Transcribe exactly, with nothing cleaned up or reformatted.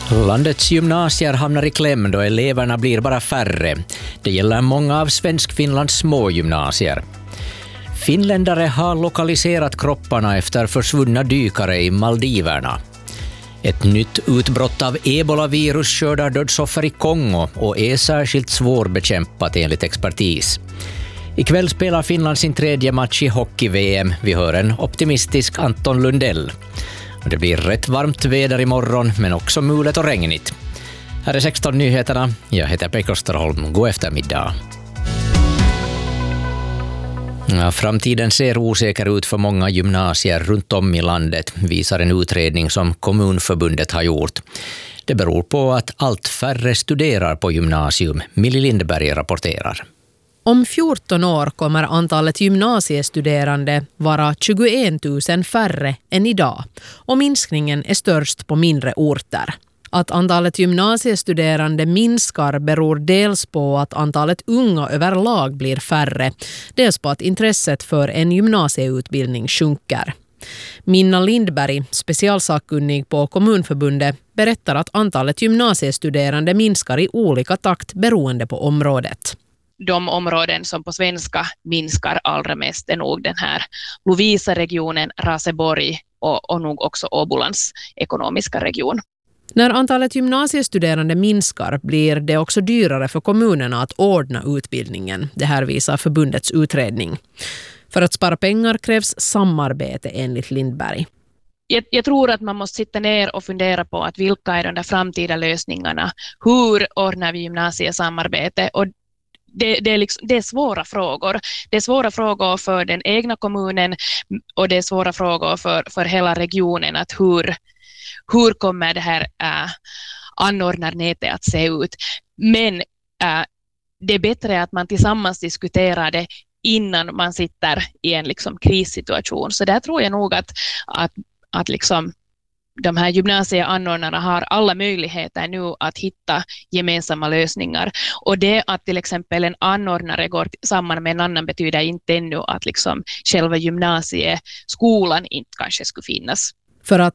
Landets gymnasier hamnar i kläm då eleverna blir bara färre. Det gäller många av Svensk-Finlands små gymnasier. Finländare har lokaliserat kropparna efter försvunna dykare i Maldiverna. Ett nytt utbrott av ebola-virus skördar dödsoffer i Kongo och är särskilt svårbekämpat enligt expertis. Ikväll spelar Finland sin tredje match i hockey-V M. Vi hör en optimistisk Anton Lundell. Det blir rätt varmt väder imorgon, men också mulet och regnigt. Här är sexton nyheterna. Jag heter Pekka Österholm. God eftermiddag. Ja, framtiden ser osäker ut för många gymnasier runt om i landet, visar en utredning som Kommunförbundet har gjort. Det beror på att allt färre studerar på gymnasium. Millie Lindberg rapporterar. Om fjorton år kommer antalet gymnasiestuderande vara tjugoett tusen färre än idag, och minskningen är störst på mindre orter. Att antalet gymnasiestuderande minskar beror dels på att antalet unga överlag blir färre, dels på att intresset för en gymnasieutbildning sjunker. Minna Lindberg, specialsakkunnig på Kommunförbundet, berättar att antalet gymnasiestuderande minskar i olika takt beroende på området. De områden som på svenska minskar allra mest är nog den här Lovisa-regionen, Raseborg och, och nog också Åbolands ekonomiska region. När antalet gymnasiestuderande minskar blir det också dyrare för kommunerna att ordna utbildningen. Det här visar förbundets utredning. För att spara pengar krävs samarbete enligt Lindberg. Jag, jag tror att man måste sitta ner och fundera på att vilka är de där framtida lösningarna. Hur ordnar vi gymnasiesamarbete? Och Det, det, är liksom, det är svåra frågor. Det är svåra frågor för den egna kommunen och det är svåra frågor för, för hela regionen. Att hur, hur kommer det här äh, anordnarnätet att se ut? Men äh, det är bättre att man tillsammans diskuterar det innan man sitter i en liksom, krissituation. Så där tror jag nog att, att, att liksom, de här gymnasieanordnarna har alla möjligheter nu att hitta gemensamma lösningar. Och det att till exempel en anordnare går samman med en annan betyder inte ännu att liksom själva gymnasieskolan inte kanske skulle finnas. För att